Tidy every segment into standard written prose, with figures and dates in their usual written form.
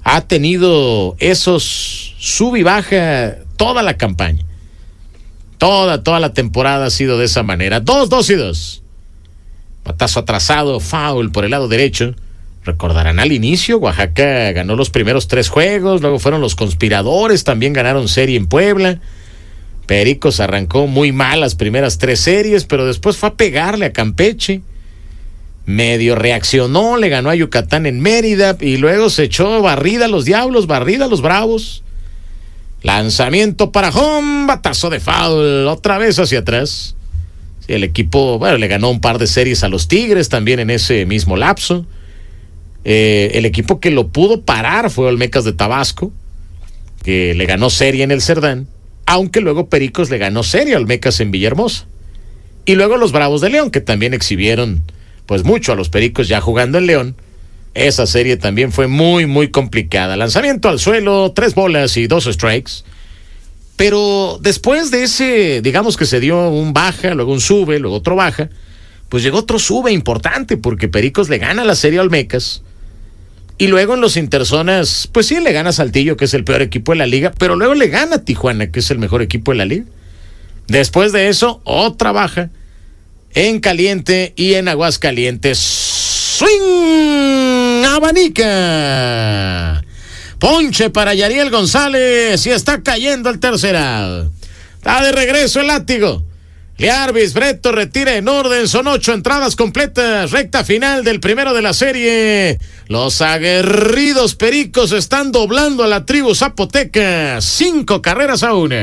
ha tenido esos sub y baja toda la campaña. Toda la temporada ha sido de esa manera. 2-2. Batazo atrasado, foul por el lado derecho. Recordarán al inicio, Oaxaca ganó los primeros 3 juegos, luego fueron los conspiradores, también ganaron serie en Puebla. Pericos arrancó muy mal las primeras 3 series, pero después fue a pegarle a Campeche. Medio reaccionó, le ganó a Yucatán en Mérida y luego se echó barrida a los Diablos, barrida a los Bravos. Lanzamiento para home, batazo de foul, otra vez hacia atrás. Sí, el equipo, le ganó un par de series a los Tigres también en ese mismo lapso. El equipo que lo pudo parar fue Olmecas de Tabasco, que le ganó serie en el Cerdán, aunque luego Pericos le ganó serie a Olmecas en Villahermosa. Y luego los Bravos de León, que también exhibieron pues mucho a los Pericos ya jugando en León. Esa serie también fue muy complicada. Lanzamiento al suelo, 3 bolas y 2 strikes. Pero después de ese, digamos que se dio un baja, luego un sube, luego otro baja, pues llegó otro sube importante porque Pericos le gana la serie a Olmecas. Y luego en los interzonas, pues sí, le gana a Saltillo, que es el peor equipo de la liga, pero luego le gana a Tijuana, que es el mejor equipo de la liga. Después de eso, otra baja en Caliente y en Aguascalientes. ¡Swing! ¡Abanica! Ponche para Yariel González y está cayendo el tercer out. Está de regreso el látigo. Liarbis Breto retira en orden, son 8 entradas completas, recta final del primero de la serie. Los aguerridos Pericos están doblando a la tribu zapoteca, 5 carreras a 1.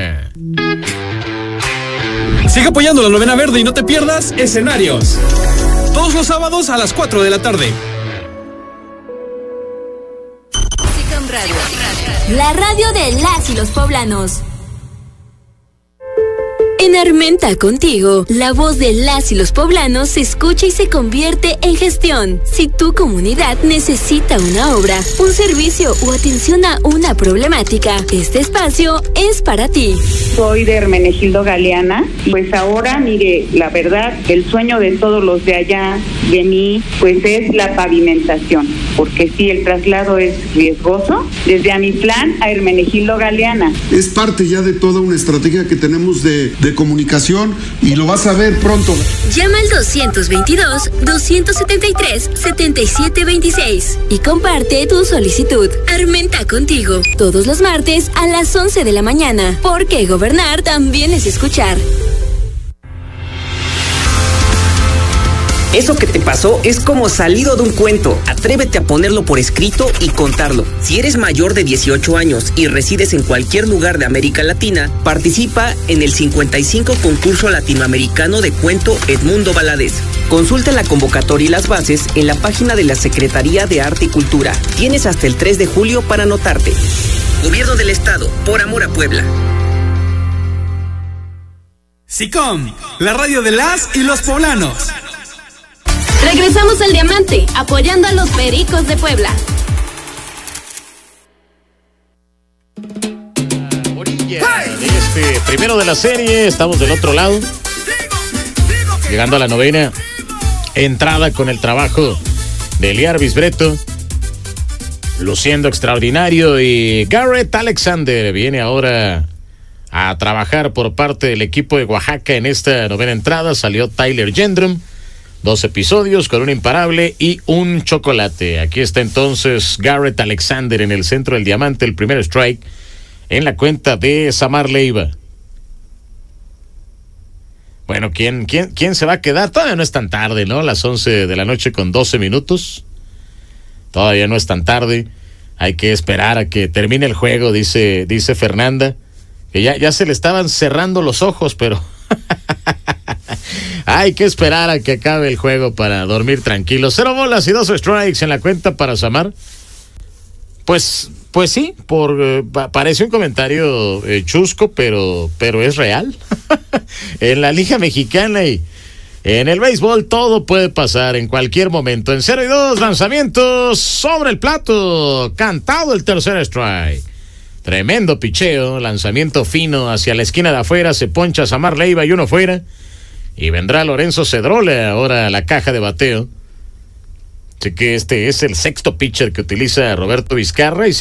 Sigue apoyando la Novena Verde y no te pierdas Escenarios. Todos los sábados a las 4 de la tarde. SICOM Radio, la radio de las y los poblanos. En Armenta Contigo, la voz de las y los poblanos se escucha y se convierte en gestión. Si tu comunidad necesita una obra, un servicio o atención a una problemática, este espacio es para ti. Soy de Hermenegildo Galeana, pues ahora, mire, la verdad, el sueño de todos los de allá, de mí, pues es la pavimentación, porque sí, el traslado es riesgoso, desde Amitlán a Hermenegildo Galeana. Es parte ya de toda una estrategia que tenemos de comunicación y lo vas a ver pronto. Llama al 222-273-7726 y comparte tu solicitud. Armenta Contigo, todos los martes a las 11 de la mañana, porque gobernar también es escuchar. Eso que te pasó es como salido de un cuento. Atrévete a ponerlo por escrito y contarlo. Si eres mayor de 18 años y resides en cualquier lugar de América Latina, participa en el 55 Concurso Latinoamericano de Cuento Edmundo Valadez. Consulta la convocatoria y las bases en la página de la Secretaría de Arte y Cultura. Tienes hasta el 3 de julio para anotarte. Gobierno del Estado, por amor a Puebla. SICOM, la radio de las y los poblanos. Regresamos al Diamante, apoyando a los Pericos de Puebla. Orilla de este primero de la serie, estamos del otro lado. Llegando a la novena entrada con el trabajo de Liarbis Breto. Luciendo extraordinario, y Garrett Alexander viene ahora a trabajar por parte del equipo de Oaxaca en esta novena entrada. Salió Tyler Gendrum. 2 episodios con un imparable y un chocolate. Aquí está entonces Garrett Alexander en el centro del diamante, el primer strike en la cuenta de Samar Leiva. Bueno, ¿quién se va a quedar? Todavía no es tan tarde, ¿no? Las 11 de la noche con 12 minutos. Todavía no es tan tarde. Hay que esperar a que termine el juego, dice Fernanda. Que ya se le estaban cerrando los ojos, pero... hay que esperar a que acabe el juego para dormir tranquilo. 0 bolas y 2 strikes en la cuenta para Samar. Pues sí, parece un comentario chusco, pero es real. En la Liga Mexicana y en el béisbol todo puede pasar en cualquier momento. En 0-2, lanzamientos sobre el plato. Cantado el tercer strike. Tremendo picheo, lanzamiento fino hacia la esquina de afuera. Se poncha Samar Leiva y uno fuera. Y vendrá Lorenzo Cedrole ahora a la caja de bateo. Así que este es el sexto pitcher que utiliza Roberto Vizcarra y